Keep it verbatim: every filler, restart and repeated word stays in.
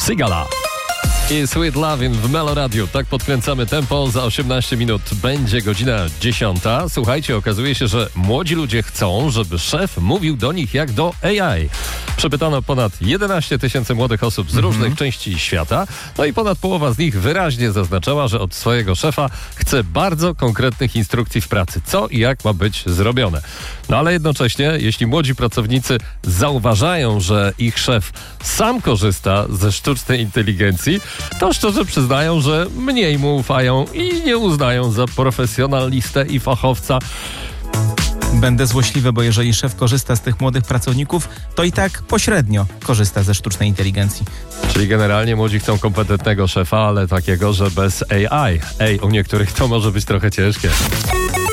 Sigala i Sweet Lovin' w Melo Radio. Tak podkręcamy tempo. Za osiemnaście minut będzie godzina dziesiąta. Słuchajcie, okazuje się, że młodzi ludzie chcą, żeby szef mówił do nich jak do A I. Przepytano ponad jedenaście tysięcy młodych osób z różnych mm-hmm. części świata. No i ponad połowa z nich wyraźnie zaznaczała, że od swojego szefa chce bardzo konkretnych instrukcji w pracy. Co i jak ma być zrobione. No ale jednocześnie, jeśli młodzi pracownicy zauważają, że ich szef sam korzysta ze sztucznej inteligencji, to szczerze przyznają, że mniej mu ufają i nie uznają za profesjonalistę i fachowca. Będę złośliwy, bo jeżeli szef korzysta z tych młodych pracowników, to i tak pośrednio korzysta ze sztucznej inteligencji. Czyli generalnie młodzi chcą kompetentnego szefa, ale takiego, że bez A I. Ej, u niektórych to może być trochę ciężkie.